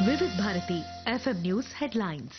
వివిధ Bharati FM news headlines.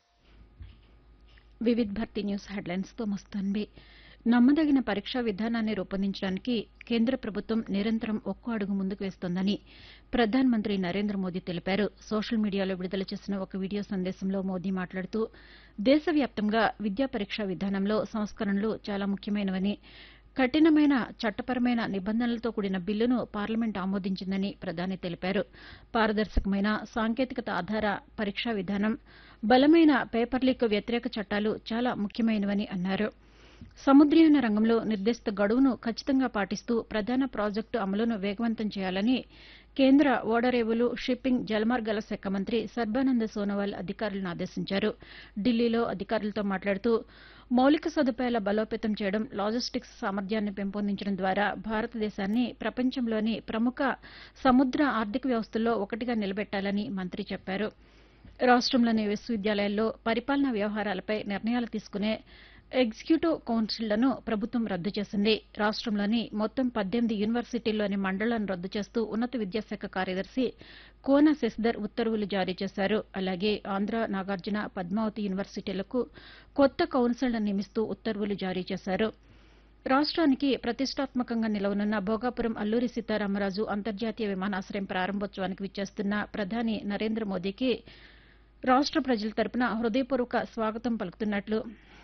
Vividh Bharati news హెడ్లైన్స్తో Mastanbi. నమ్మదగిన పరీక్షా విధానాన్ని రూపొందించడానికి కేంద్ర ప్రభుత్వం నిరంతరం ఒక్కో అడుగు ముందుకు వేస్తోందని ప్రధానమంత్రి నరేంద్ర మోదీ తెలిపారు. సోషల్ మీడియాలో విడుదల చేసిన ఒక వీడియో సందేశంలో మోదీ మాట్లాడుతూ దేశవ్యాప్తంగా విద్యా పరీక్షా విధానంలో సంస్కరణలు చాలా ముఖ్యమైనవని, కఠినమైన చట్టపరమైన నిబంధనలతో కూడిన బిల్లును పార్లమెంట్ ఆమోదించిందని ప్రధాని తెలిపారు. పారదర్శకమైన సాంకేతికత ఆధార పరీక్షా విధానం, బలమైన పేపర్ లీక్ వ్యతిరేక చట్టాలు చాలా ముఖ్యమైనవని అన్నారు. సముద్రయాన రంగంలో నిర్దేశిత గడువును ఖచ్చితంగా పాటిస్తూ ప్రధాన ప్రాజెక్టు అమలును వేగవంతం చేయాలని కేంద్ర ఓడరేవులు, షిప్పింగ్, జలమార్గాల శాఖ మంత్రి సర్బానంద్ సోనోవాల్ అధికారులను ఆదేశించారు. ఢిల్లీలో అధికారులతో మాట్లాడుతూ మౌలిక సదుపాయాల బలోపేతం చేయడం, లాజిస్టిక్స్ సామర్థ్యాన్ని పెంపొందించడం ద్వారా భారతదేశాన్ని ప్రపంచంలోని ప్రముఖ సముద్ర ఆర్థిక వ్యవస్థల్లో ఒకటిగా నిలబెట్టాలని మంత్రి చెప్పారు. రాష్టంలోని విశ్వవిద్యాలయాల్లో పరిపాలనా వ్యవహారాలపై నిర్ణయాలు తీసుకునే ఎగ్జిక్యూటివ్ కౌన్సిళ్లను ప్రభుత్వం రద్దు చేసింది. రాష్టంలోని మొత్తం 18 యూనివర్సిటీల్లోని మండళ్లను రద్దు చేస్తూ ఉన్నత విద్యాశాఖ కార్యదర్శి కోన శశిధర్ ఉత్తర్వులు జారీ చేశారు. అలాగే ఆంధ్ర, నాగార్జున, పద్మావతి యూనివర్సిటీలకు కొత్త కౌన్సిళ్లను నియమిస్తూ ఉత్తర్వులు జారీ చేశారు. రాష్ట్రానికి ప్రతిష్టాత్మకంగా నిలవనున్న భోగాపురం అల్లూరి సీతారామరాజు అంతర్జాతీయ విమానాశ్రయం ప్రారంభోత్సవానికి విచ్చేస్తున్న ప్రధాని నరేంద్ర మోదీకి రాష్ట ప్రజల తరపున హృదయపూర్వక స్వాగతం పలుకుతున్నట్లు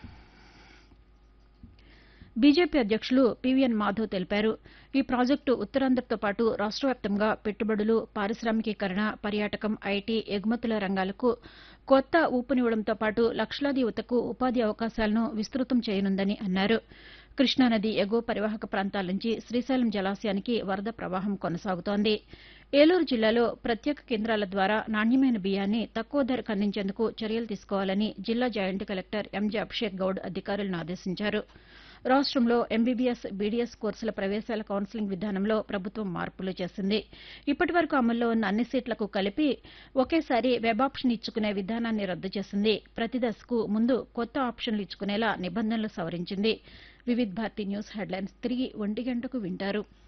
బీజేపీ అధ్యక్షులు పీవీఎన్ మాధవ్ తెలిపారు. ఈ ప్రాజెక్టు ఉత్తరాంధ్రతో పాటు రాష్ట వ్యాప్తంగా పెట్టుబడులు, పారిశామికీకరణ, పర్యాటకం, ఐటీ, ఎగుమతుల రంగాలకు కొత్త ఊపునివ్వడంతో పాటు లక్షలాది యువతకు ఉపాధి అవకాశాలను విస్తృతం చేయనుందని అన్నారు. కృష్ణానది ఎగువ పరివాహక ప్రాంతాల నుంచి శ్రీశైలం జలాశయానికి వరద ప్రవాహం కొనసాగుతోంది. ఏలూరు జిల్లాలో ప్రత్యేక కేంద్రాల ద్వారా నాణ్యమైన బియ్యాన్ని తక్కువ ధరకు అందించేందుకు చర్యలు తీసుకోవాలని జిల్లా జాయింట్ కలెక్టర్ ఎంజే అభిషేక్ గౌడ్ అధికారులను ఆదేశించారు. రాష్టంలో ఎంబీబీఎస్, బీడీఎస్ కోర్సుల ప్రవేశాల కౌన్సిలింగ్ విధానంలో ప్రభుత్వం మార్పులు చేసింది. ఇప్పటి వరకు అమల్లో ఉన్న అన్ని సీట్లకు కలిపి ఒకేసారి వెబ్ ఆప్షన్ ఇచ్చుకునే విధానాన్ని రద్దు చేసింది. ప్రతి దశకు ముందు కొత్త ఆప్షన్లు ఇచ్చుకునేలా నిబంధనలు సవరించింది. వివిధ భారతి న్యూస్ హెడ్లైన్స్ తిరిగి 1 గంటకు వింటారు.